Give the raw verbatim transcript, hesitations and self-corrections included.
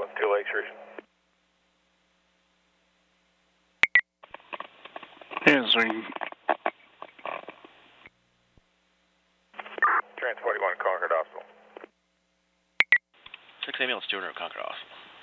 ambulance, Two Lakes Region. Yes, we... Trans forty-one, Concord Hospital. six ambulance, two hundred, Concord Hospital.